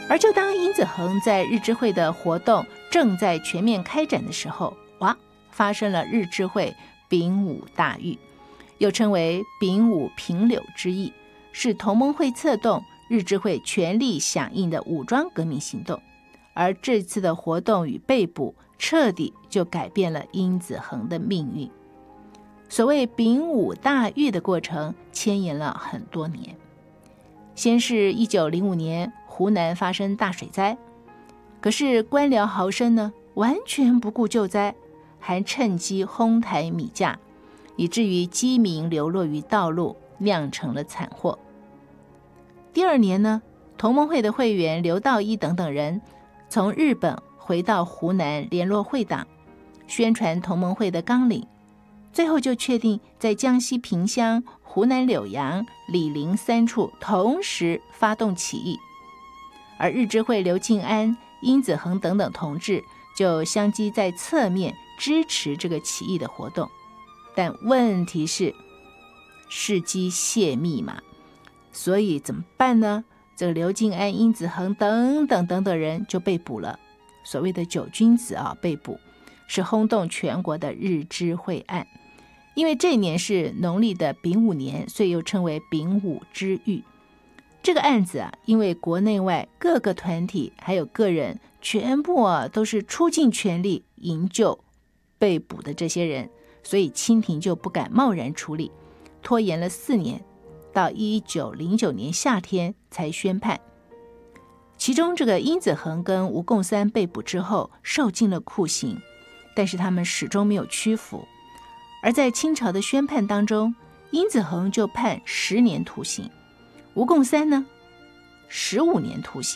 而就当殷子衡在日知会的活动正在全面开展的时候，发生了日知会丙午大狱，又称为丙午平柳之役，是同盟会策动，日知会全力响应的武装革命行动。而这次的活动与被捕，彻底就改变了殷子衡的命运。所谓丙午大狱的过程牵延了很多年，先是1905年湖南发生大水灾，可是官僚豪绅呢，完全不顾救灾，还趁机哄抬米价，以至于饥民流落于道路，酿成了惨祸。第二年呢，同盟会的会员刘道一等等人从日本回到湖南联络会党，宣传同盟会的纲领，最后就确定在江西萍乡、湖南柳阳、醴陵3处同时发动起义，而日知会刘敬安、殷子衡等等同志就相继在侧面支持这个起义的活动。但问题是事机泄密嘛，所以怎么办呢？这个刘敬安、殷子衡等等人就被捕了，所谓的九君子被捕，是轰动全国的日知会案。因为这年是农历的丙午年，所以又称为丙午之狱。这个案子因为国内外各个团体还有个人全部都是出尽全力营救被捕的这些人，所以清廷就不敢贸然处理，拖延了4年，到1909年夏天才宣判。其中这个殷子衡跟吴贡三被捕之后受尽了酷刑，但是他们始终没有屈服。而在清朝的宣判当中，殷子衡就判10年徒刑，吴贡三呢15年徒刑。